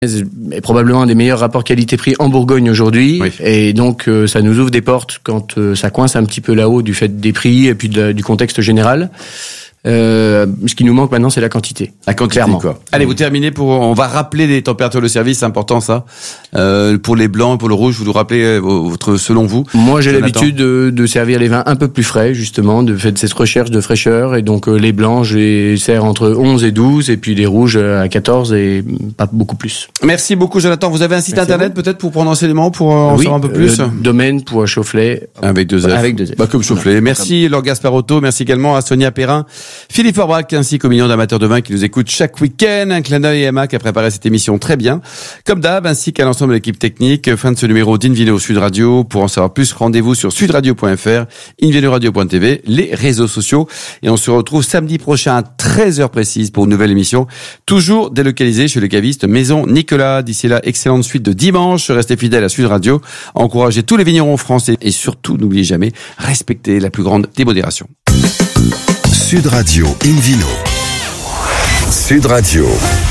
est probablement un des meilleurs rapports qualité-prix en Bourgogne aujourd'hui. Oui. Et donc, ça nous ouvre des portes quand ça coince un petit peu là-haut du fait des prix et puis du contexte général. Ce qui nous manque maintenant, c'est la quantité. La quantité, clairement. quoi. Allez, vous terminez on va rappeler les températures de service, c'est important ça. Pour les blancs et pour le rouge, vous nous rappelez selon vous. Moi, j'ai Jonathan. l'habitude de servir les vins un peu plus frais, justement, de fait de cette recherche de fraîcheur. Et donc, les blancs, je les sers entre 11 et 12, et puis les rouges à 14 et pas beaucoup plus. Merci beaucoup, Jonathan. Vous avez un site Merci internet peut-être pour prendre enseignement, pour en savoir un peu plus. Domaine.Chaufflet. Avec 2 F. Avec 2 F. Bah, comme Chaufflet. Merci, Laure Gasparotto. Merci également à Sonia Perrin, Philippe Forbach, ainsi qu'aux millions d'amateurs de vin qui nous écoutent chaque week-end. Un clin d'œil à Emma qui a préparé cette émission très bien. Comme d'hab, ainsi qu'à l'ensemble de l'équipe technique. Fin de ce numéro d'Invino Sud Radio. Pour en savoir plus, rendez-vous sur sudradio.fr, invinoradio.tv, les réseaux sociaux. Et on se retrouve samedi prochain à 13h précise pour une nouvelle émission. Toujours délocalisée chez le caviste Maison Nicolas. D'ici là, excellente suite de dimanche. Restez fidèles à Sud Radio. Encouragez tous les vignerons français et surtout, n'oubliez jamais, respectez la plus grande démodération. Sud Radio Invino. Sud Radio.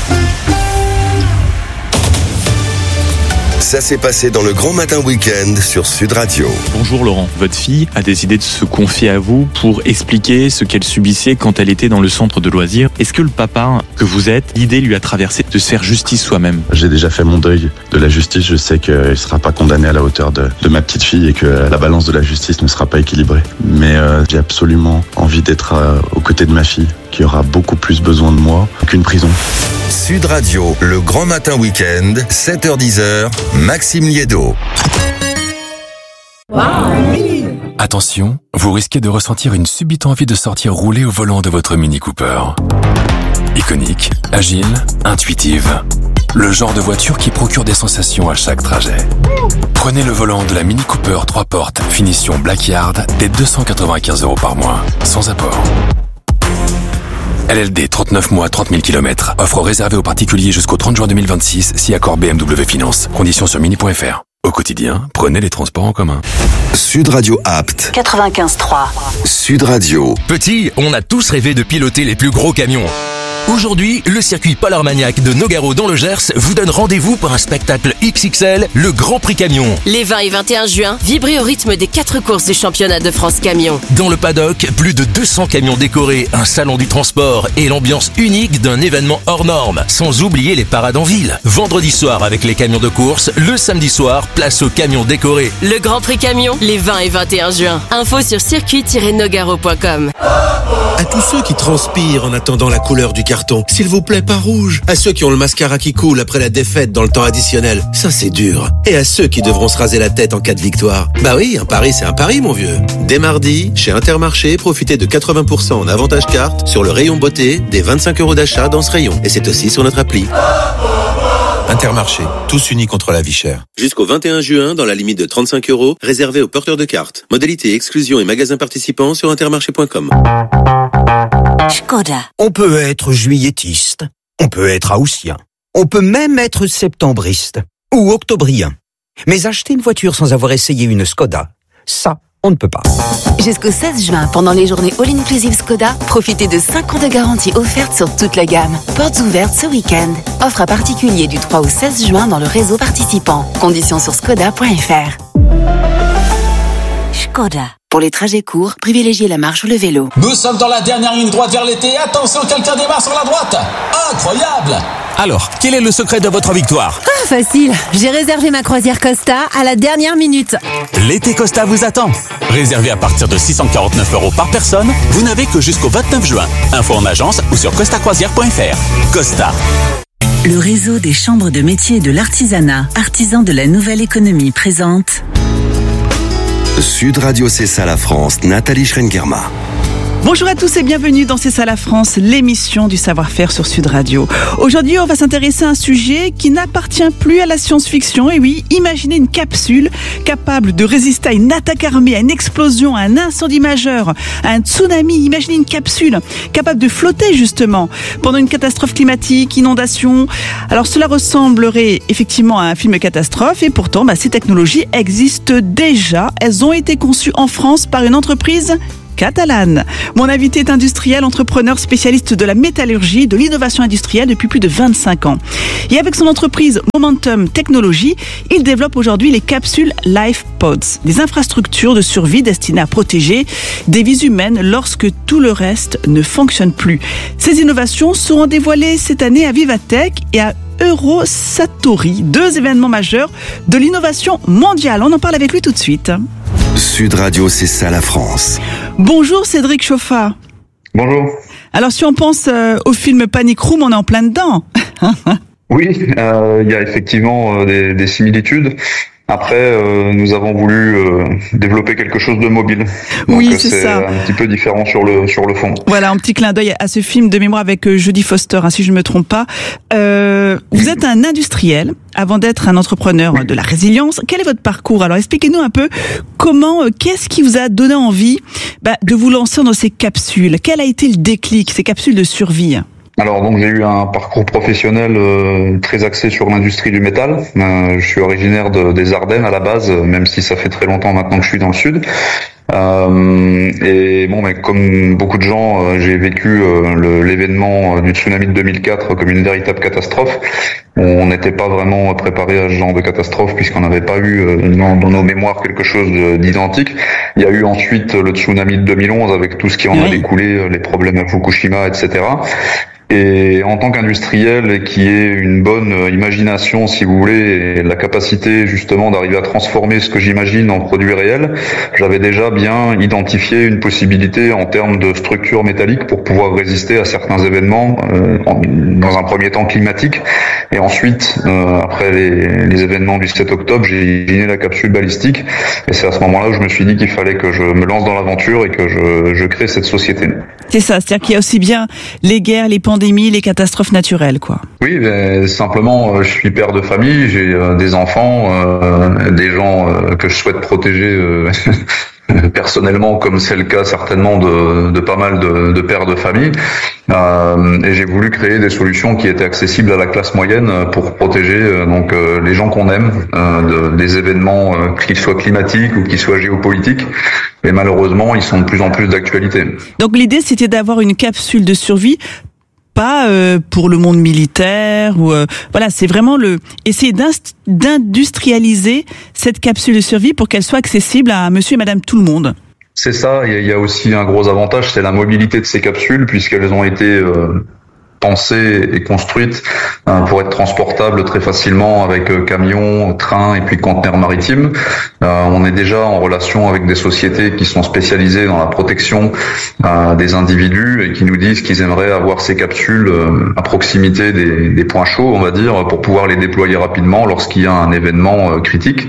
Ça s'est passé dans le Grand Matin Week-end sur Sud Radio. Bonjour Laurent, votre fille a décidé de se confier à vous pour expliquer ce qu'elle subissait quand elle était dans le centre de loisirs. Est-ce que le papa que vous êtes, l'idée lui a traversé de se faire justice soi-même? J'ai déjà fait mon deuil de la justice, je sais qu'elle ne sera pas condamnée à la hauteur de ma petite fille et que la balance de la justice ne sera pas équilibrée. Mais j'ai absolument envie d'être aux côtés de ma fille, qui aura beaucoup plus besoin de moi qu'une prison. Sud Radio, le Grand Matin Week-end, 7h-10h, Maxime Liédo. Attention, vous risquez de ressentir une subite envie de sortir rouler au volant de votre Mini Cooper. Iconique, agile, intuitive. Le genre de voiture qui procure des sensations à chaque trajet. Prenez le volant de la Mini Cooper 3 portes, finition Blackyard, dès 295 € par mois, sans apport. LLD 39 mois, 30 000 km. Offre réservée aux particuliers jusqu'au 30 juin 2026, si accord BMW Finance. Conditions sur mini.fr. Au quotidien, prenez les transports en commun. Sud Radio Apt. 95.3. Sud Radio. Petit, on a tous rêvé de piloter les plus gros camions. Aujourd'hui, le circuit Paul Armagnac de Nogaro dans le Gers vous donne rendez-vous pour un spectacle XXL, le Grand Prix Camion. Les 20 et 21 juin, vibrez au rythme des 4 courses du championnat de France Camion. Dans le paddock, plus de 200 camions décorés, un salon du transport et l'ambiance unique d'un événement hors norme. Sans oublier les parades en ville. Vendredi soir avec les camions de course, le samedi soir, place aux camions décorés. Le Grand Prix Camion, les 20 et 21 juin. Info sur circuit-nogaro.com. À tous ceux qui transpirent en attendant la couleur du carton, s'il vous plaît, pas rouge. À ceux qui ont le mascara qui coule après la défaite dans le temps additionnel, ça c'est dur. Et à ceux qui devront se raser la tête en cas de victoire. Bah oui, un pari c'est un pari, mon vieux. Dès mardi, chez Intermarché, profitez de 80% en avantage carte sur le rayon beauté des 25 € d'achat dans ce rayon. Et c'est aussi sur notre appli. Intermarché, tous unis contre la vie chère. Jusqu'au 21 juin, dans la limite de 35 €, réservé aux porteurs de cartes. Modalité, exclusion et magasins participants sur intermarché.com. Škoda. On peut être juillettiste, on peut être haussien, on peut même être septembriste ou octobrien. Mais acheter une voiture sans avoir essayé une Škoda, ça, on ne peut pas. Jusqu'au 16 juin, pendant les journées All-Inclusive Škoda, profitez de 5 ans de garantie offerte sur toute la gamme. Portes ouvertes ce week-end. Offre à particulier du 3 au 16 juin dans le réseau participant. Conditions sur škoda.fr. Škoda. Pour les trajets courts, privilégiez la marche ou le vélo. Nous sommes dans la dernière ligne droite vers l'été. Attention, quelqu'un démarre sur la droite. Incroyable! Alors, quel est le secret de votre victoire? Ah, facile. J'ai réservé ma croisière Costa à la dernière minute. L'été Costa vous attend. Réservé à partir de 649 € par personne, vous n'avez que jusqu'au 29 juin. Info en agence ou sur costacroisière.fr. Costa. Le réseau des chambres de métiers et de l'artisanat, artisans de la nouvelle économie, présente Sud Radio, c'est ça la France. Nathalie Schrengerma. Bonjour à tous et bienvenue dans C'est ça la France, l'émission du savoir-faire sur Sud Radio. Aujourd'hui, on va s'intéresser à un sujet qui n'appartient plus à la science-fiction. Et oui, imaginez une capsule capable de résister à une attaque armée, à une explosion, à un incendie majeur, à un tsunami. Imaginez une capsule capable de flotter justement pendant une catastrophe climatique, inondation. Alors cela ressemblerait effectivement à un film catastrophe et pourtant ces technologies existent déjà. Elles ont été conçues en France par une entreprise catalane. Mon invité est industriel, entrepreneur, spécialiste de la métallurgie, de l'innovation industrielle depuis plus de 25 ans. Et avec son entreprise Momentum Technology, il développe aujourd'hui les capsules Life Pods, des infrastructures de survie destinées à protéger des vies humaines lorsque tout le reste ne fonctionne plus. Ces innovations seront dévoilées cette année à Vivatech et à Eurosatori, 2 événements majeurs de l'innovation mondiale. On en parle avec lui tout de suite. Sud Radio, c'est ça la France. Bonjour Cédric Chauffat. Bonjour. Alors si on pense au film Panic Room, on est en plein dedans. Oui, il y a effectivement des similitudes. Après, nous avons voulu développer quelque chose de mobile. Donc, oui, c'est ça. Un petit peu différent sur le fond. Voilà, un petit clin d'œil à ce film de mémoire avec Jodie Foster, si je ne me trompe pas. Vous êtes un industriel avant d'être un entrepreneur de la résilience. Quel est votre parcours? Alors, expliquez-nous un peu qu'est-ce qui vous a donné envie de vous lancer dans ces capsules? Quel a été le déclic, ces capsules de survie? Alors donc j'ai eu un parcours professionnel très axé sur l'industrie du métal. Je suis originaire des Ardennes à la base, même si ça fait très longtemps maintenant que je suis dans le sud. Et bon, mais comme beaucoup de gens, j'ai vécu l'événement du tsunami de 2004 comme une véritable catastrophe. On n'était pas vraiment préparé à ce genre de catastrophe puisqu'on n'avait pas eu dans nos mémoires quelque chose d'identique. Il y a eu ensuite le tsunami de 2011 avec tout ce qui en a découlé, les problèmes à Fukushima, etc. Et en tant qu'industriel qui ait une bonne imagination, si vous voulez, et la capacité justement d'arriver à transformer ce que j'imagine en produit réel, j'avais déjà bien identifié une possibilité en termes de structure métallique pour pouvoir résister à certains événements, dans un premier temps climatiques, et ensuite, après les événements du 7 octobre, j'ai imaginé la capsule balistique, et c'est à ce moment-là où je me suis dit qu'il fallait que je me lance dans l'aventure et que je crée cette société. C'est ça, c'est-à-dire qu'il y a aussi bien les guerres, les pandémies, les catastrophes naturelles, quoi. Oui, mais simplement, je suis père de famille, j'ai des enfants, des gens que je souhaite protéger personnellement, comme c'est le cas certainement de pas mal de pères de famille. Et j'ai voulu créer des solutions qui étaient accessibles à la classe moyenne pour protéger donc les gens qu'on aime des événements qu'ils soient climatiques ou qu'ils soient géopolitiques. Et malheureusement, ils sont de plus en plus d'actualité. Donc l'idée, c'était d'avoir une capsule de survie, pas pour le monde militaire ou voilà, c'est vraiment essayer d'industrialiser cette capsule de survie pour qu'elle soit accessible à monsieur et madame tout le monde. C'est ça, il y a aussi un gros avantage, c'est la mobilité de ces capsules puisqu'elles ont été pensées et construites pour être transportables très facilement avec camions, trains et puis conteneurs maritimes. On est déjà en relation avec des sociétés qui sont spécialisées dans la protection des individus et qui nous disent qu'ils aimeraient avoir ces capsules à proximité des points chauds, on va dire, pour pouvoir les déployer rapidement lorsqu'il y a un événement critique.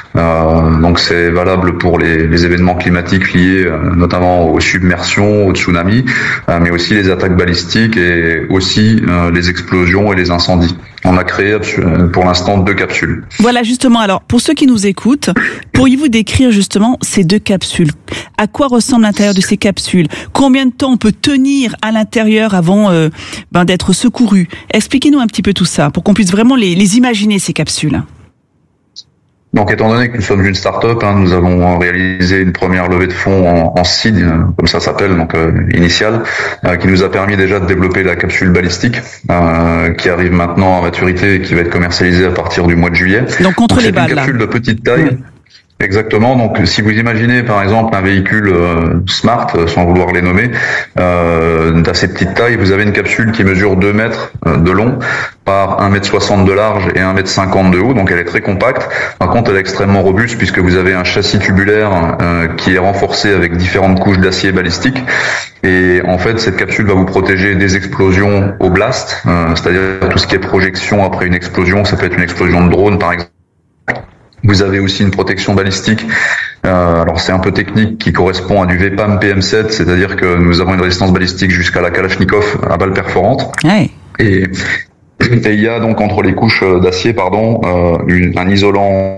Donc c'est valable pour les événements climatiques liés notamment aux submersions, aux tsunamis, mais aussi les attaques balistiques et aussi les explosions et les incendies. On a créé pour l'instant 2 capsules. Voilà, justement. Alors, pour ceux qui nous écoutent, pourriez-vous décrire justement ces 2 capsules? À quoi ressemble l'intérieur de ces capsules? Combien de temps on peut tenir à l'intérieur avant d'être secouru? Expliquez-nous un petit peu tout ça pour qu'on puisse vraiment les imaginer, ces capsules. Donc, étant donné que nous sommes une start-up, nous avons réalisé une première levée de fonds en seed, comme ça s'appelle, donc initiale, qui nous a permis déjà de développer la capsule balistique, qui arrive maintenant à maturité et qui va être commercialisée à partir du mois de juillet. Donc contre les balles. C'est une capsule de petite taille. Exactement. Donc, si vous imaginez par exemple un véhicule smart, sans vouloir les nommer, d'assez petite taille, vous avez une capsule qui mesure 2 mètres de long par 1,60 m de large et 1,50 m de haut. Donc, elle est très compacte. Par contre, elle est extrêmement robuste puisque vous avez un châssis tubulaire qui est renforcé avec différentes couches d'acier balistique. Et en fait, cette capsule va vous protéger des explosions au blast, c'est-à-dire tout ce qui est projection après une explosion. Ça peut être une explosion de drone, par exemple. Vous avez aussi une protection balistique, alors c'est un peu technique, qui correspond à du VPAM PM7, c'est-à-dire que nous avons une résistance balistique jusqu'à la Kalachnikov à balles perforantes. Ouais. Et il y a donc entre les couches d'acier, un isolant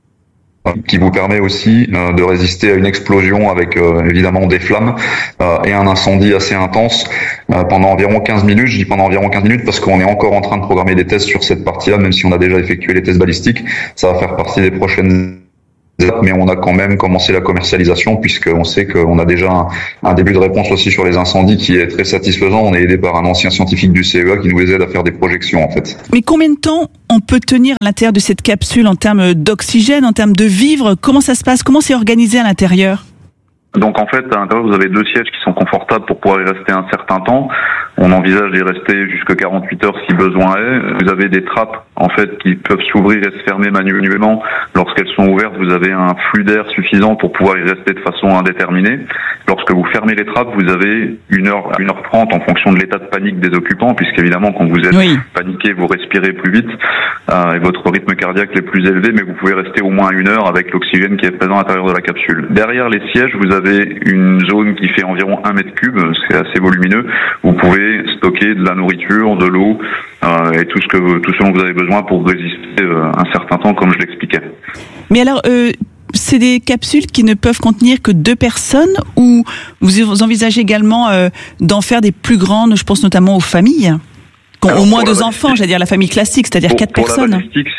qui vous permet aussi de résister à une explosion avec évidemment des flammes et un incendie assez intense pendant environ 15 minutes. Je dis pendant environ 15 minutes parce qu'on est encore en train de programmer des tests sur cette partie-là, même si on a déjà effectué les tests balistiques. Ça va faire partie des prochaines mais on a quand même commencé la commercialisation puisqu'on sait qu'on a déjà un début de réponse aussi sur les incendies qui est très satisfaisant. On est aidé par un ancien scientifique du CEA qui nous aide à faire des projections en fait. Mais combien de temps on peut tenir à l'intérieur de cette capsule en termes d'oxygène, en termes de vivre? Comment ça se passe? Comment c'est organisé à l'intérieur? Donc en fait, à l'intérieur, vous avez 2 sièges qui sont confortables pour pouvoir y rester un certain temps. On envisage d'y rester jusqu'à 48 heures si besoin est. Vous avez des trappes en fait qui peuvent s'ouvrir et se fermer manuellement. Lorsqu'elles sont ouvertes, vous avez un flux d'air suffisant pour pouvoir y rester de façon indéterminée. Lorsque vous fermez les trappes, vous avez 1h à 1h30 en fonction de l'état de panique des occupants, puisqu'évidemment quand vous êtes paniqué, vous respirez plus vite et votre rythme cardiaque est plus élevé, mais vous pouvez rester au moins 1 heure avec l'oxygène qui est présent à l'intérieur de la capsule. Derrière les sièges, vous avez une zone qui fait environ 1 mètre cube, c'est assez volumineux. Vous pouvez stocker de la nourriture, de l'eau et tout ce dont vous avez besoin pour résister un certain temps, comme je l'expliquais. Mais alors, c'est des capsules qui ne peuvent contenir que 2 personnes, ou vous envisagez également d'en faire des plus grandes? Je pense notamment aux familles, qui ont au moins 2 enfants, j'allais dire la famille classique, c'est-à-dire 4 personnes. La balistique,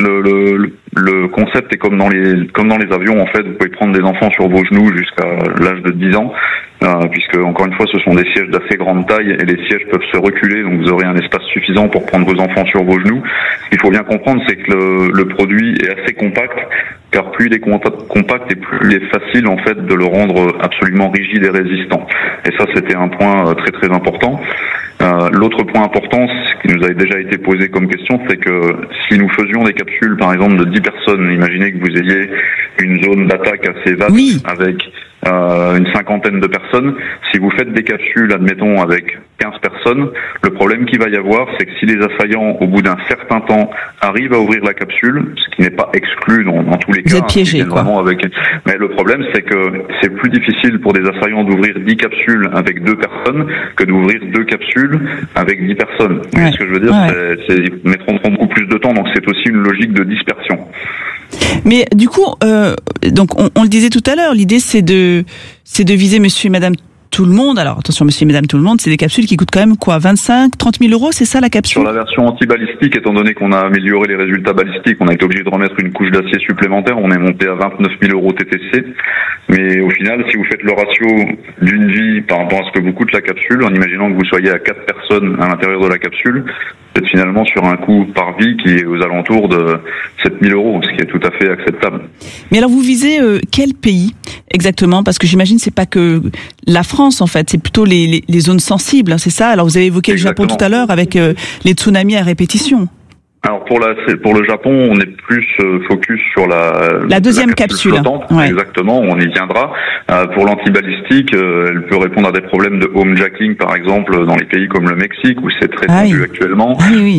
le concept est comme dans les avions en fait. Vous pouvez prendre des enfants sur vos genoux jusqu'à l'âge de 10 ans, puisque encore une fois ce sont des sièges d'assez grande taille et les sièges peuvent se reculer, donc vous aurez un espace suffisant pour prendre vos enfants sur vos genoux. Ce qu'il faut bien comprendre, c'est que le produit est assez compact, car plus il est compact et plus il est facile en fait de le rendre absolument rigide et résistant. Et ça, c'était un point très très important. L'autre point important, ce qui nous a déjà été posé comme question, c'est que si nous faisions des capsules, par exemple, de 10 personnes, imaginez que vous ayez une zone d'attaque assez vaste avec une 50aine de personnes. Si vous faites des capsules, admettons, avec 15 personnes, le problème qu'il va y avoir, c'est que si les assaillants, au bout d'un certain temps, arrivent à ouvrir la capsule, ce qui n'est pas exclu dans tous les cas. Vous êtes piégé, quoi. Mais le problème, c'est que c'est plus difficile pour des assaillants d'ouvrir 10 capsules avec 2 personnes que d'ouvrir 2 capsules avec 10 personnes. Vous voyez ce que je veux dire? Ils mettront beaucoup plus de temps, donc c'est aussi une logique de dispersion. Mais du coup, donc on le disait tout à l'heure, l'idée c'est de viser monsieur et madame tout le monde. Alors attention, monsieur et madame tout le monde, c'est des capsules qui coûtent quand même quoi, 25, 30 000 euros, c'est ça la capsule? Sur la version anti-balistique, étant donné qu'on a amélioré les résultats balistiques, on a été obligé de remettre une couche d'acier supplémentaire, on est monté à 29 000 euros TTC. Mais au final, si vous faites le ratio d'une vie par rapport à ce que vous coûte la capsule, en imaginant que vous soyez à 4 personnes à l'intérieur de la capsule, vous êtes finalement sur un coût par vie qui est aux alentours de 7 000 euros, ce qui est tout à fait acceptable. Mais alors vous visez quel pays exactement? Parce que j'imagine c'est pas que la France en fait, c'est plutôt les zones sensibles, hein, c'est ça? Alors vous avez évoqué le Japon tout à l'heure avec les tsunamis à répétition. Alors pour le Japon, on est plus focus sur la deuxième capsule flottante. Exactement, on y viendra. Pour l'antibalistique, elle peut répondre à des problèmes de homejacking, par exemple, dans les pays comme le Mexique, où c'est très tendu actuellement.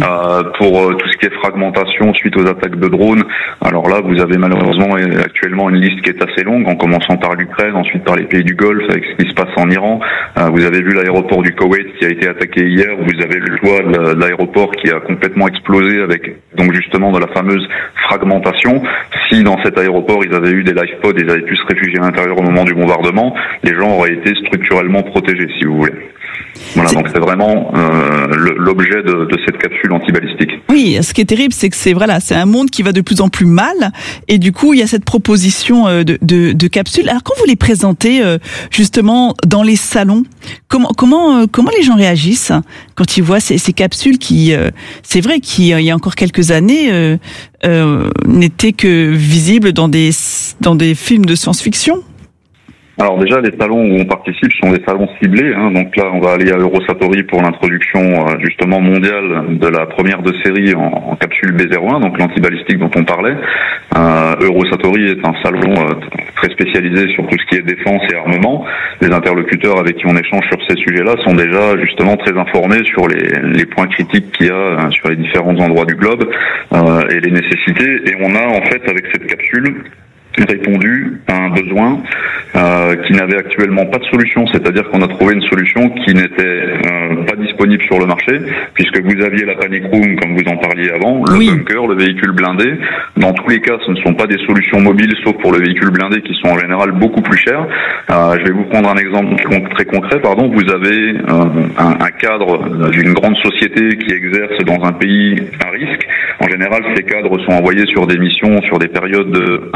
Pour tout ce qui est fragmentation suite aux attaques de drones, alors là, vous avez malheureusement actuellement une liste qui est assez longue, en commençant par l'Ukraine, ensuite par les pays du Golfe, avec ce qui se passe en Iran. Vous avez vu l'aéroport du Koweït qui a été attaqué hier. Vous avez le toit de l'aéroport qui a complètement explosé avec donc justement de la fameuse fragmentation. Si dans cet aéroport ils avaient eu des life pods, ils avaient pu se réfugier à l'intérieur au moment du bombardement, les gens auraient été structurellement protégés, si vous voulez. Voilà, donc c'est vraiment l'objet de cette capsule antibalistique. Oui, ce qui est terrible, c'est que c'est un monde qui va de plus en plus mal, et du coup il y a cette proposition de capsules. Alors quand vous les présentez justement dans les salons, comment les gens réagissent quand ils voient ces capsules qui, c'est vrai qu'il y a encore quelques années n'étaient que visibles dans des films de science-fiction? Alors déjà, les salons où on participe sont des salons ciblés. Donc là, on va aller à Eurosatori pour l'introduction justement mondiale de la première de série en capsule B01, donc l'antibalistique dont on parlait. Eurosatori est un salon très spécialisé sur tout ce qui est défense et armement. Les interlocuteurs avec qui on échange sur ces sujets-là sont déjà justement très informés sur les points critiques qu'il y a sur les différents endroits du globe et les nécessités. Et on a en fait avec cette capsule répondu à un besoin qui n'avait actuellement pas de solution, c'est-à-dire qu'on a trouvé une solution qui n'était pas disponible sur le marché, puisque vous aviez la panic room, comme vous en parliez avant, le bunker, le véhicule blindé. Dans tous les cas, ce ne sont pas des solutions mobiles, sauf pour le véhicule blindé, qui sont en général beaucoup plus chers. Je vais vous prendre un exemple très concret. Vous avez un cadre d'une grande société qui exerce dans un pays à risque. En général, ces cadres sont envoyés sur des missions sur des périodes de 1 à 2 ans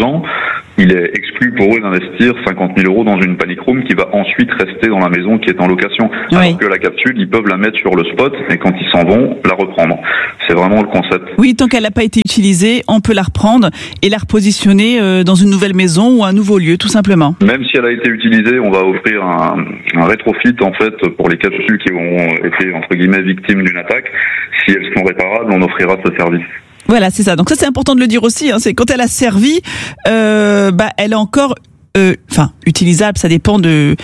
ans, il est exclu pour eux d'investir 50 000 euros dans une panic room qui va ensuite rester dans la maison qui est en location. Oui. Alors que la capsule, ils peuvent la mettre sur le spot et quand ils s'en vont, la reprendre. C'est vraiment le concept. Oui, tant qu'elle n'a pas été utilisée, on peut la reprendre et la repositionner dans une nouvelle maison ou un nouveau lieu, tout simplement. Même si elle a été utilisée, on va offrir un rétrofit en fait pour les capsules qui ont été entre guillemets victimes d'une attaque. Si elles sont réparables, on offrira ce service. Voilà, c'est ça. Donc ça, c'est important de le dire aussi. C'est quand elle a servi, elle est encore, utilisable. Ça dépend du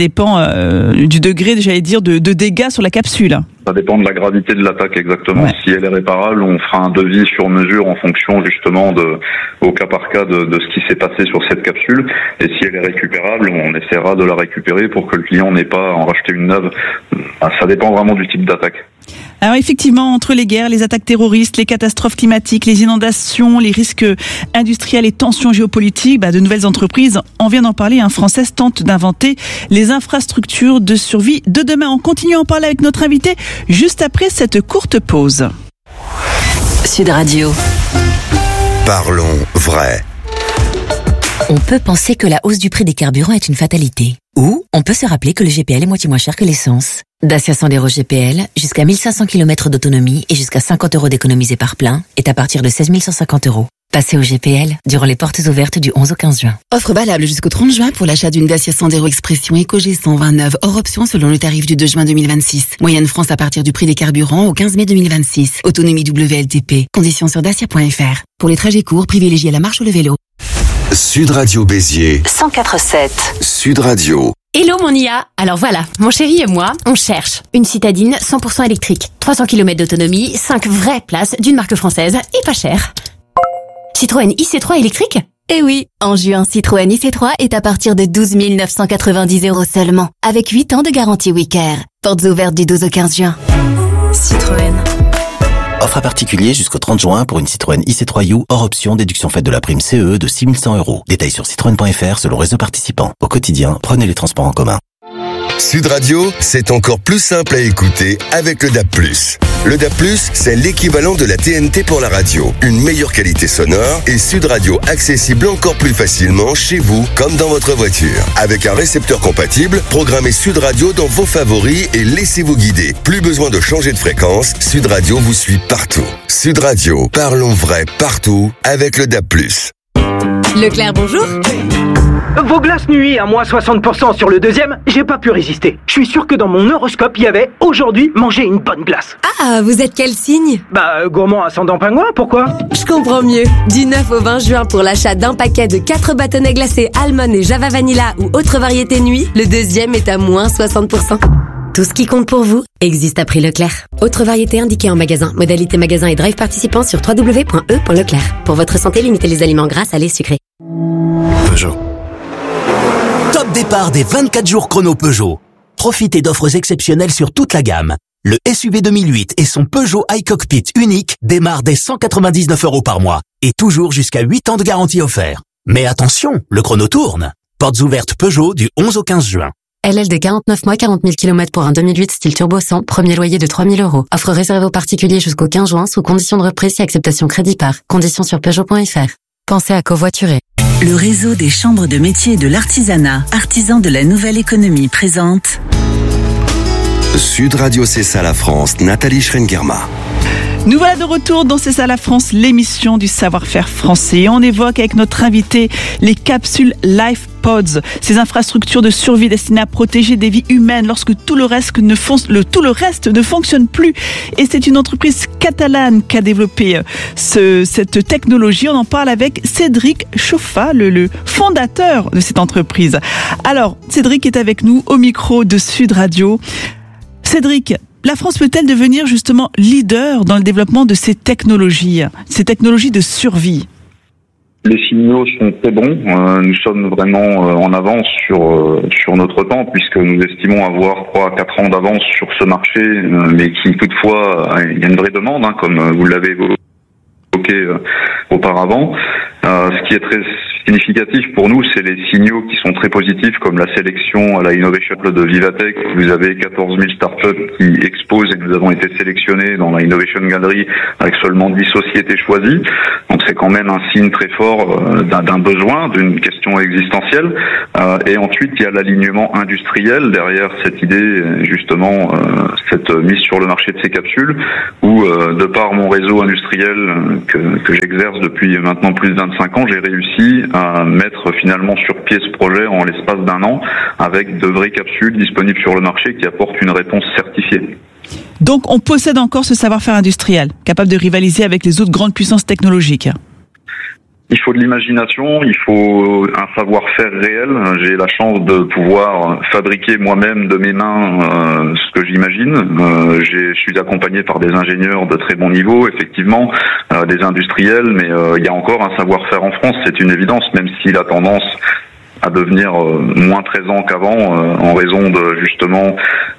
degré, j'allais dire, de dégâts sur la capsule. Ça dépend de la gravité de l'attaque exactement. Ouais. Si elle est réparable, on fera un devis sur mesure en fonction justement au cas par cas de ce qui s'est passé sur cette capsule. Et si elle est récupérable, on essaiera de la récupérer pour que le client n'ait pas à en racheter une neuve. Ça dépend vraiment du type d'attaque. Alors effectivement, entre les guerres, les attaques terroristes, les catastrophes climatiques, les inondations, les risques industriels et tensions géopolitiques, de nouvelles entreprises, on vient d'en parler, françaises tentent d'inventer les infrastructures de survie de demain. On continue à en parler avec notre invité juste après cette courte pause. Sud Radio. Parlons vrai. On peut penser que la hausse du prix des carburants est une fatalité. Ou on peut se rappeler que le GPL est moitié moins cher que l'essence. Dacia Sandero GPL, jusqu'à 1500 km d'autonomie et jusqu'à 50 € d'économisés par plein, est à partir de 16 150 €. Passez au GPL durant les portes ouvertes du 11 au 15 juin. Offre valable jusqu'au 30 juin pour l'achat d'une Dacia Sandero Expression EcoG 129 hors option selon le tarif du 2 juin 2026. Moyenne France à partir du prix des carburants au 15 mai 2026. Autonomie WLTP. Conditions sur dacia.fr. Pour les trajets courts, privilégiez la marche ou le vélo. Sud Radio Béziers 104.7. Sud Radio. Hello mon IA. Alors voilà, mon chéri et moi, on cherche une citadine 100% électrique, 300 km d'autonomie, 5 vraies places d'une marque française et pas cher. Citroën IC3 électrique ? Eh oui, en juin, Citroën IC3 est à partir de 12 990 € seulement, avec 8 ans de garantie Wicker. Portes ouvertes du 12 au 15 juin. Citroën. Offre à particulier jusqu'au 30 juin pour une Citroën IC3U hors option, déduction faite de la prime CE de 6 100 €. Détails sur citroën.fr selon réseau participant. Au quotidien, prenez les transports en commun. Sud Radio, c'est encore plus simple à écouter avec le DAB+. Le DAB+, c'est l'équivalent de la TNT pour la radio. Une meilleure qualité sonore et Sud Radio accessible encore plus facilement chez vous comme dans votre voiture. Avec un récepteur compatible, programmez Sud Radio dans vos favoris et laissez-vous guider. Plus besoin de changer de fréquence, Sud Radio vous suit partout. Sud Radio, parlons vrai partout avec le DAB+. Leclerc, bonjour. Vos glaces nuit à moins 60% sur le deuxième, j'ai pas pu résister. Je suis sûr que dans mon horoscope, il y avait aujourd'hui manger une bonne glace. Ah, vous êtes quel signe ? Gourmand ascendant pingouin, pourquoi ? Je comprends mieux. Du 9 au 20 juin pour l'achat d'un paquet de 4 bâtonnets glacés Almond et Java Vanilla ou autre variété nuit, le deuxième est à moins 60%. Tout ce qui compte pour vous existe à prix Leclerc. Autre variété indiquée en magasin. Modalité magasin et drive participant sur www.e.leclerc. Pour votre santé, limitez les aliments gras, salés, sucrés. Peugeot. Top départ des 24 jours chrono Peugeot. Profitez d'offres exceptionnelles sur toute la gamme. Le SUV 2008 et son Peugeot iCockpit unique démarrent dès 199 € par mois. Et toujours jusqu'à 8 ans de garantie offert. Mais attention, le chrono tourne. Portes ouvertes Peugeot du 11 au 15 juin. LL de 49 mois, 40 000 km pour un 2008 style turbo 100, premier loyer de 3 000 €. Offre réservée aux particuliers jusqu'au 15 juin sous condition de reprise et acceptation crédit par. Conditions sur Peugeot.fr. Pensez à covoiturer. Le réseau des chambres de métiers et de l'artisanat, artisans de la nouvelle économie, présente Sud Radio, c'est ça la France, Nathalie Schrengerma. Nous voilà de retour dans C'est ça la France, l'émission du savoir-faire français. On évoque avec notre invité les capsules Life Pods, ces infrastructures de survie destinées à protéger des vies humaines lorsque tout le reste ne fonctionne plus. Et c'est une entreprise catalane qui a développé cette technologie. On en parle avec Cédric Chauffat, le fondateur de cette entreprise. Alors, Cédric est avec nous au micro de Sud Radio. Cédric, la France peut-elle devenir justement leader dans le développement de ces technologies de survie ? Les signaux sont très bons. Nous sommes vraiment en avance sur notre temps, puisque nous estimons avoir 3 à 4 ans d'avance sur ce marché, mais qui toutefois, il y a une vraie demande, comme vous l'avez évoqué auparavant. Ce qui est très significatif pour nous, c'est les signaux qui sont très positifs, comme la sélection à la Innovation de Vivatech. Vous avez 14 000 startups qui exposent et nous avons été sélectionnés dans la Innovation Gallery avec seulement 10 sociétés choisies. Donc Donc c'est quand même un signe très fort d'un besoin, d'une question existentielle. Et ensuite, il y a l'alignement industriel derrière cette idée, justement, cette mise sur le marché de ces capsules, où de par mon réseau industriel que j'exerce depuis maintenant plus de 25 ans, j'ai réussi à mettre finalement sur pied ce projet en l'espace d'un an, avec de vraies capsules disponibles sur le marché qui apportent une réponse certifiée. Donc on possède encore ce savoir-faire industriel, capable de rivaliser avec les autres grandes puissances technologiques. Il faut de l'imagination, il faut un savoir-faire réel. J'ai la chance de pouvoir fabriquer moi-même de mes mains ce que j'imagine. Je suis accompagné par des ingénieurs de très bon niveau, effectivement, des industriels, mais il y a encore un savoir-faire en France, c'est une évidence, même s'il a tendance à devenir moins présent qu'avant en raison de justement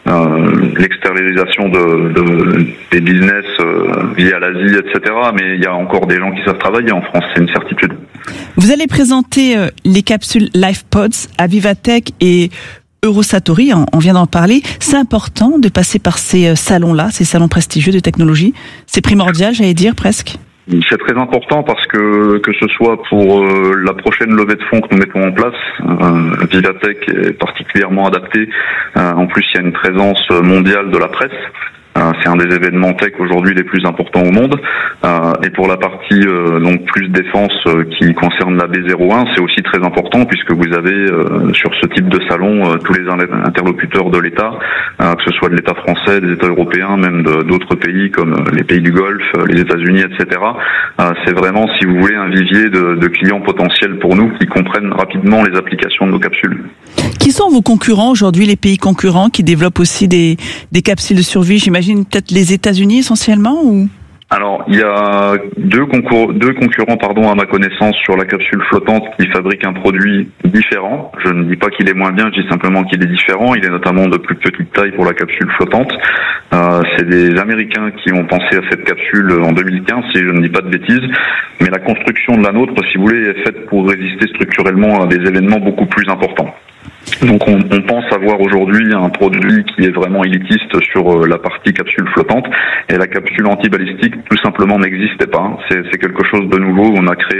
l'externalisation des business via l'Asie, etc. Mais il y a encore des gens qui savent travailler en France, c'est une certitude. Vous allez présenter les capsules LifePods à Vivatech et Eurosatori, on vient d'en parler. C'est important de passer par ces salons-là, ces salons prestigieux de technologie. C'est primordial, j'allais dire, presque. C'est très important parce que ce soit pour la prochaine levée de fonds que nous mettons en place, Vivatech est particulièrement adapté. En plus, il y a une présence mondiale de la presse. C'est un des événements tech aujourd'hui les plus importants au monde. Et pour la partie donc plus défense qui concerne la B01, c'est aussi très important puisque vous avez sur ce type de salon tous les interlocuteurs de l'État, que ce soit de l'État français, des États européens, même d'autres pays comme les pays du Golfe, les États-Unis, etc. C'est vraiment, si vous voulez, un vivier de clients potentiels pour nous qui comprennent rapidement les applications de nos capsules. Qui sont vos concurrents aujourd'hui, les pays concurrents qui développent aussi des capsules de survie? J'imagine peut-être les États-Unis essentiellement ou? Alors, il y a deux concurrents, à ma connaissance, sur la capsule flottante qui fabriquent un produit différent. Je ne dis pas qu'il est moins bien, je dis simplement qu'il est différent. Il est notamment de plus petite taille pour la capsule flottante. C'est des Américains qui ont pensé à cette capsule en 2015, si je ne dis pas de bêtises. Mais la construction de la nôtre, si vous voulez, est faite pour résister structurellement à des événements beaucoup plus importants. Donc on pense avoir aujourd'hui un produit qui est vraiment élitiste sur la partie capsule flottante, et la capsule anti-balistique tout simplement n'existait pas. C'est quelque chose de nouveau. On a créé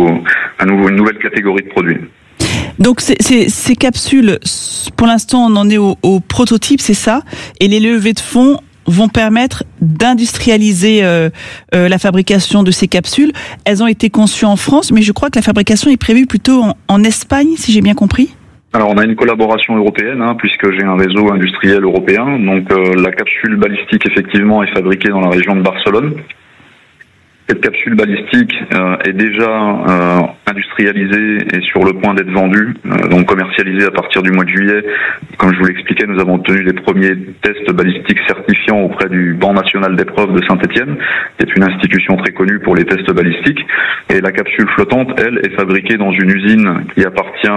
une nouvelle catégorie de produits. Donc ces capsules, pour l'instant on en est au prototype, c'est ça, et les levées de fonds vont permettre d'industrialiser la fabrication de ces capsules. Elles ont été conçues en France, mais je crois que la fabrication est prévue plutôt en Espagne, si j'ai bien compris. Alors on a une collaboration européenne, puisque j'ai un réseau industriel européen. Donc la capsule balistique effectivement est fabriquée dans la région de Barcelone. Cette capsule balistique est déjà industrialisée et sur le point d'être vendue, donc commercialisée à partir du mois de juillet. Comme je vous l'expliquais, nous avons obtenu les premiers tests balistiques certifiants auprès du Banc national d'épreuves de Saint-Étienne, qui est une institution très connue pour les tests balistiques. Et la capsule flottante, elle, est fabriquée dans une usine qui appartient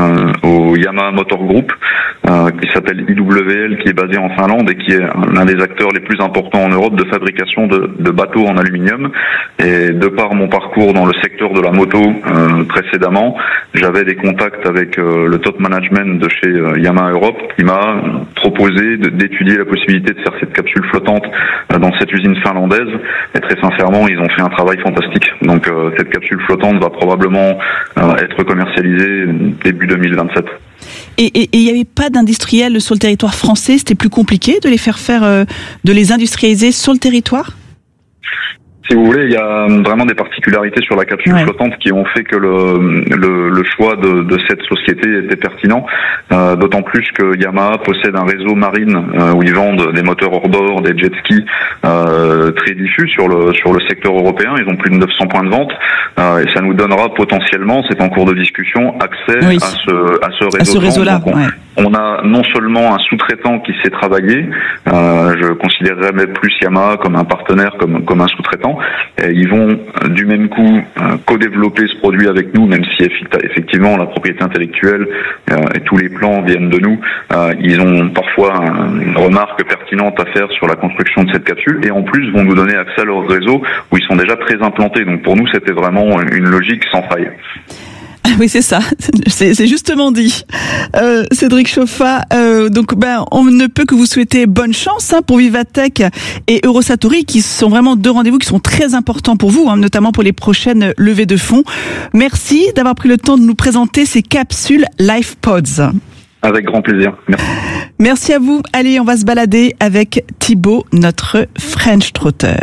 au Yamaha Motor Group, qui s'appelle IWL, qui est basée en Finlande et qui est l'un des acteurs les plus importants en Europe de fabrication de bateaux en aluminium. Et de par mon parcours dans le secteur de la moto précédemment, j'avais des contacts avec le top management de chez Yamaha Europe qui m'a proposé d'étudier la possibilité de faire cette capsule flottante dans cette usine finlandaise. Et très sincèrement, ils ont fait un travail fantastique. Donc cette capsule flottante va probablement être commercialisée début 2027. Et il n'y avait pas d'industriels sur le territoire français? C'était plus compliqué de les de les industrialiser sur le territoire? Si vous voulez, il y a vraiment des particularités sur la capsule flottante qui ont fait que le choix de cette société était pertinent. D'autant plus que Yamaha possède un réseau marine où ils vendent des moteurs hors-bord, des jet skis très diffus sur le secteur européen. Ils ont plus de 900 points de vente et ça nous donnera potentiellement, c'est en cours de discussion, accès à ce réseau-là. On a non seulement un sous-traitant qui sait travailler, je considérerais même plus Yamaha comme un partenaire, comme un sous-traitant. Et ils vont du même coup co-développer ce produit avec nous, même si effectivement la propriété intellectuelle et tous les plans viennent de nous. Ils ont parfois une remarque pertinente à faire sur la construction de cette capsule et en plus vont nous donner accès à leur réseau où ils sont déjà très implantés. Donc pour nous, c'était vraiment une logique sans faille. Ah oui, c'est ça. C'est justement dit. Cédric Chauffat, on ne peut que vous souhaiter bonne chance pour Vivatech et Eurosatori, qui sont vraiment deux rendez-vous qui sont très importants pour vous, notamment pour les prochaines levées de fonds. Merci d'avoir pris le temps de nous présenter ces capsules LifePods. Avec grand plaisir. Merci. Merci à vous. Allez, on va se balader avec Thibaut, notre French Trotter.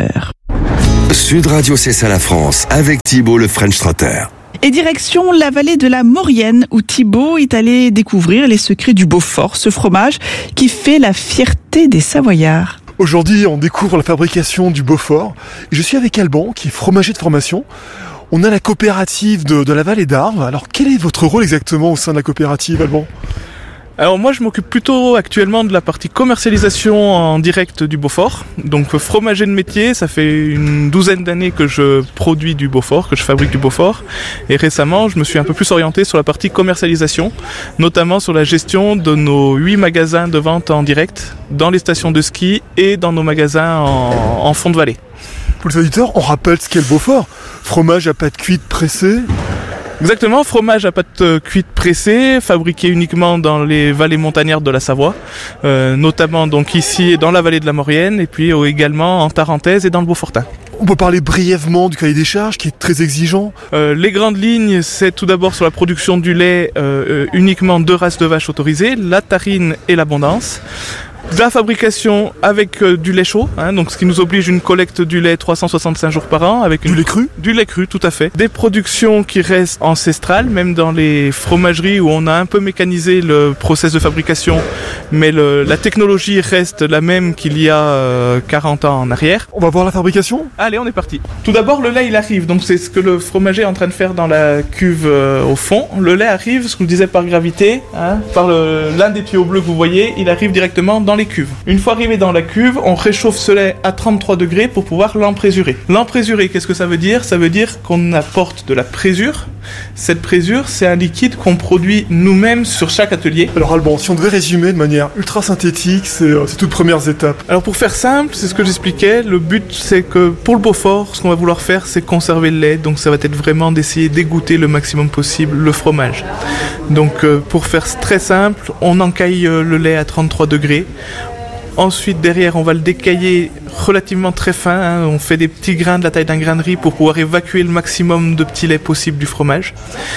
Sud Radio, c'est ça la France, avec Thibaut, le French Trotter. Et direction la vallée de la Maurienne, où Thibaut est allé découvrir les secrets du Beaufort, ce fromage qui fait la fierté des Savoyards. Aujourd'hui, on découvre la fabrication du Beaufort. Je suis avec Alban, qui est fromager de formation. On a la coopérative de la vallée d'Arves. Alors, quel est votre rôle exactement au sein de la coopérative, Alban ? Alors moi je m'occupe plutôt actuellement de la partie commercialisation en direct du Beaufort. Donc fromager de métier, ça fait une 12aine d'années que je produis du Beaufort, que je fabrique du Beaufort. Et récemment je me suis un peu plus orienté sur la partie commercialisation, notamment sur la gestion de nos 8 magasins de vente en direct dans les stations de ski et dans nos magasins en fond de vallée. Pour les auditeurs, on rappelle ce qu'est le Beaufort. Fromage à pâte cuite pressée. Exactement, fromage à pâte cuite pressée, fabriqué uniquement dans les vallées montagnardes de la Savoie, notamment donc ici dans la vallée de la Maurienne et puis également en Tarentaise et dans le Beaufortin. On peut parler brièvement du cahier des charges qui est très exigeant. Les grandes lignes, c'est tout d'abord sur la production du lait, uniquement 2 races de vaches autorisées, la Tarine et l'Abondance. De la fabrication avec du lait chaud, donc ce qui nous oblige une collecte du lait 365 jours par an. Avec du lait cru ? Du lait cru, tout à fait. Des productions qui restent ancestrales, même dans les fromageries où on a un peu mécanisé le process de fabrication, mais la technologie reste la même qu'il y a 40 ans en arrière. On va voir la fabrication ? Allez, on est parti. Tout d'abord, le lait, il arrive. Donc c'est ce que le fromager est en train de faire dans la cuve au fond. Le lait arrive, ce que je disais, par gravité, par l'un des tuyaux bleus que vous voyez, il arrive directement dans les cuves. Une fois arrivé dans la cuve, on réchauffe ce lait à 33 degrés pour pouvoir l'emprésurer. L'emprésurer, qu'est-ce que ça veut dire ? Ça veut dire qu'on apporte de la présure. Cette présure, c'est un liquide qu'on produit nous-mêmes sur chaque atelier. Alors Alban, si on devait résumer de manière ultra synthétique, c'est toutes premières étapes. Alors pour faire simple, c'est ce que j'expliquais, le but c'est que pour le Beaufort, ce qu'on va vouloir faire, c'est conserver le lait. Donc ça va être vraiment d'essayer d'égoutter le maximum possible le fromage. Donc pour faire très simple, on encaille le lait à 33 degrés. Ensuite, derrière, on va le décailler relativement très fin. On fait des petits grains de la taille d'un grain de riz pour pouvoir évacuer le maximum de petits laits possible du fromage.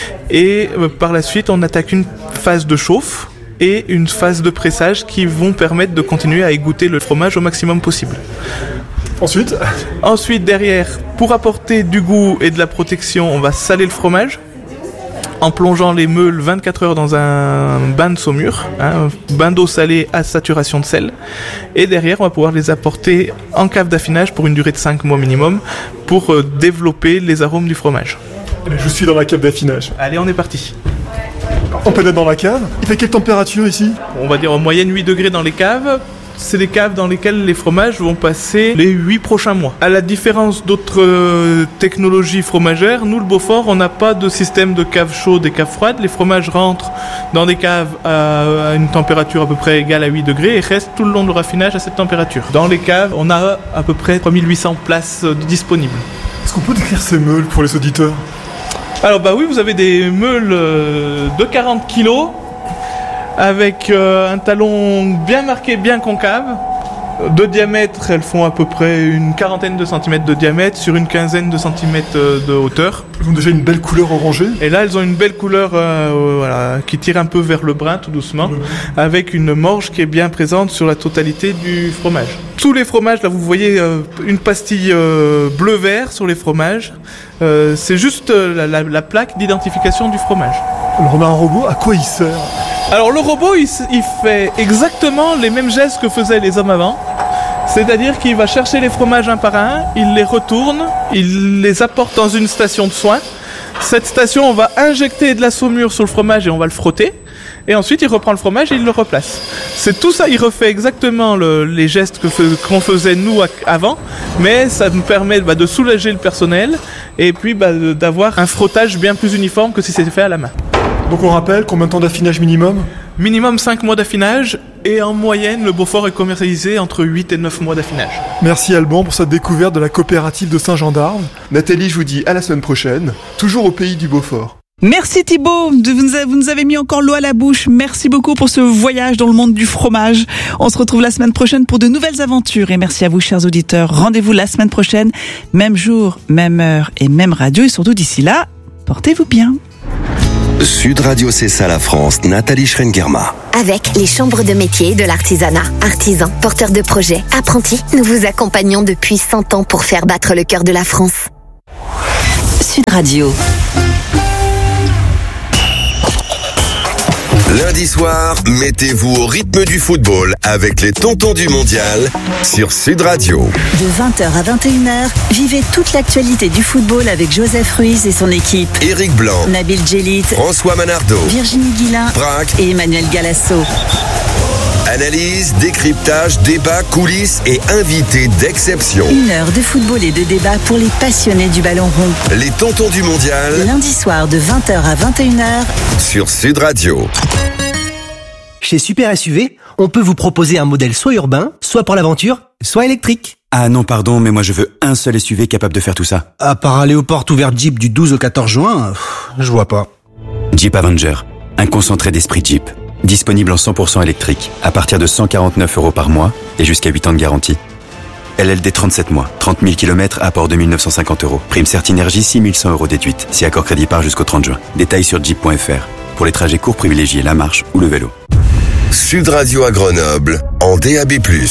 Et par la suite, on attaque une phase de chauffe et une phase de pressage qui vont permettre de continuer à égoutter le fromage au maximum possible. Ensuite, derrière, pour apporter du goût et de la protection, on va saler le fromage en plongeant les meules 24 heures dans un bain de saumure, un bain d'eau salée à saturation de sel. Et derrière, on va pouvoir les apporter en cave d'affinage pour une durée de 5 mois minimum pour développer les arômes du fromage. Je suis dans la cave d'affinage. Allez, on est parti. On peut être dans la cave. Il fait quelle température ici ? On va dire en moyenne 8 degrés dans les caves. C'est des caves dans lesquelles les fromages vont passer les 8 prochains mois. À la différence d'autres technologies fromagères, nous, le Beaufort, on n'a pas de système de cave chaude et cave froide. Les fromages rentrent dans des caves à une température à peu près égale à 8 degrés et restent tout le long de raffinage à cette température. Dans les caves, on a à peu près 3800 places disponibles. Est-ce qu'on peut décrire ces meules pour les auditeurs ? Alors oui, vous avez des meules de 40 kg avec un talon bien marqué, bien concave. De diamètre, elles font à peu près une quarantaine de centimètres de diamètre sur une quinzaine de centimètres de hauteur. Elles ont déjà une belle couleur orangée. Et là, elles ont une belle couleur qui tire un peu vers le brun tout doucement, avec une morge qui est bien présente sur la totalité du fromage. Tous les fromages, là vous voyez une pastille bleu-vert sur les fromages. C'est juste la plaque d'identification du fromage. Alors on a un robot, à quoi il sert ? Alors le robot, il fait exactement les mêmes gestes que faisaient les hommes avant. C'est-à-dire qu'il va chercher les fromages un par un, il les retourne, il les apporte dans une station de soins. Cette station, on va injecter de la saumure sur le fromage et on va le frotter. Et ensuite, il reprend le fromage et il le replace. C'est tout ça, il refait exactement les gestes qu'on faisait nous avant, mais ça nous permet de soulager le personnel et puis d'avoir un frottage bien plus uniforme que si c'était fait à la main. Donc on rappelle, combien de temps d'affinage minimum ? Minimum 5 mois d'affinage et en moyenne, le Beaufort est commercialisé entre 8 et 9 mois d'affinage. Merci Alban pour cette découverte de la coopérative de Saint-Jean d'Arves. Nathalie, je vous dis à la semaine prochaine, toujours au pays du Beaufort. Merci Thibaut, vous nous avez mis encore l'eau à la bouche. Merci beaucoup pour ce voyage dans le monde du fromage. On se retrouve la semaine prochaine pour de nouvelles aventures. Et merci à vous, chers auditeurs. Rendez-vous la semaine prochaine, même jour, même heure et même radio. Et surtout d'ici là, portez-vous bien. Sud Radio, c'est ça la France. Nathalie Schrengerma. Avec les chambres de métiers de l'artisanat, artisans, porteurs de projets, apprentis, nous vous accompagnons depuis 100 ans pour faire battre le cœur de la France. Sud Radio. Lundi soir, mettez-vous au rythme du football avec les Tontons du Mondial sur Sud Radio. De 20h à 21h, vivez toute l'actualité du football avec Joseph Ruiz et son équipe. Éric Blanc, Nabil Djellit, François Manardo, Virginie Guilin, Braque et Emmanuel Galasso. Analyse, décryptage, débat, coulisses et invités d'exception. 1 heure de football et de débat pour les passionnés du ballon rond. Les Tontons du Mondial. Lundi soir de 20h à 21h sur Sud Radio. Chez Super SUV, on peut vous proposer un modèle soit urbain, soit pour l'aventure, soit électrique. Ah non, pardon, mais moi je veux un seul SUV capable de faire tout ça. À part aller aux portes ouvertes Jeep du 12 au 14 juin, je vois pas. Jeep Avenger, un concentré d'esprit Jeep. Disponible en 100% électrique, à partir de 149 € par mois et jusqu'à 8 ans de garantie. LLD 37 mois, 30 000 km, apport de 1 950 €. Prime Certinergie, 6 100 € déduite, si accord crédit part jusqu'au 30 juin. Détails sur jeep.fr. Pour les trajets courts, privilégiez la marche ou le vélo. Sud Radio à Grenoble, en DAB+.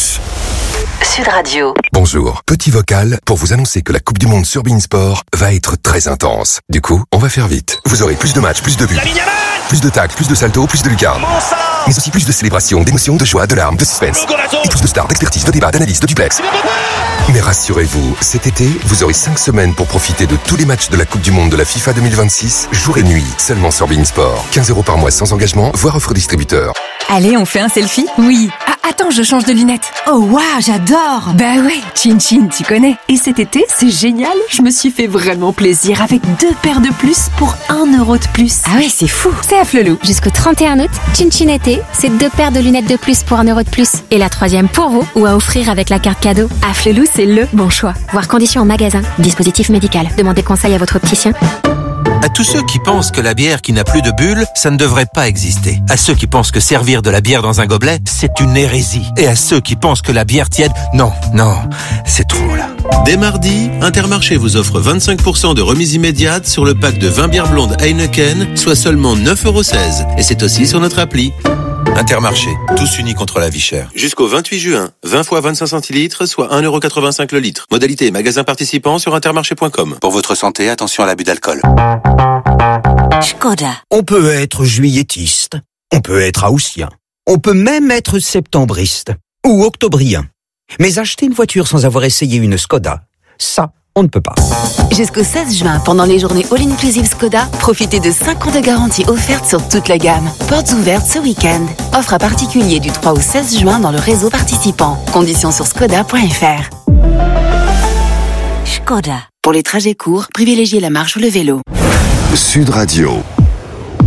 Sud Radio. Bonjour, petit vocal pour vous annoncer que la Coupe du Monde sur Beansport va être très intense. Du coup, on va faire vite. Vous aurez plus de matchs, plus de buts, plus de tacles, plus de saltos, plus de lucarnes. Mais aussi plus de célébrations, d'émotions, de joie, de larmes, de suspense. Et plus de stars, d'expertise, de débats, d'analyse, de duplex. Mais rassurez-vous, cet été, vous aurez 5 semaines pour profiter de tous les matchs de la Coupe du Monde de la FIFA 2026, jour et nuit, seulement sur Beansport. 15 € par mois sans engagement, voire offre distributeur. Allez, on fait un selfie? Oui. Ah, attends, je change de lunettes. Oh, waouh, j'adore. Bah ouais, Chin Chin, tu connais. Et cet été, c'est génial. Je me suis fait vraiment plaisir avec 2 paires de plus pour 1 € de plus. Ah ouais, c'est fou. C'est à Flelou. Jusqu'au 31 août, Chin Chin été, c'est 2 paires de lunettes de plus pour 1 € de plus. Et la 3e pour vous ou à offrir avec la carte cadeau. À Flelou, c'est le bon choix. Voir conditions en magasin. Dispositif médical. Demandez conseil à votre opticien. À tous ceux qui pensent que la bière qui n'a plus de bulles, ça ne devrait pas exister. À ceux qui pensent que servir de la bière dans un gobelet, c'est une hérésie. Et à ceux qui pensent que la bière tiède, non, c'est trop là. Dès mardi, Intermarché vous offre 25% de remise immédiate sur le pack de 20 bières blondes Heineken, soit seulement 9,16 €. Et c'est aussi sur notre appli. Intermarché, tous unis contre la vie chère. Jusqu'au 28 juin, 20 fois 25 centilitres, soit 1,85 € le litre. Modalité magasin participant sur intermarché.com. Pour votre santé, attention à l'abus d'alcool. Škoda. On peut être juillettiste, on peut être haussien, on peut même être septembriste ou octobrien. Mais acheter une voiture sans avoir essayé une Škoda, ça, on ne peut pas. Jusqu'au 16 juin, pendant les journées All Inclusive Skoda, profitez de 5 ans de garantie offerte sur toute la gamme. Portes ouvertes ce week-end. Offre à particulier du 3 au 16 juin dans le réseau participant. Conditions sur skoda.fr. Škoda. Pour les trajets courts, privilégiez la marche ou le vélo. Sud Radio.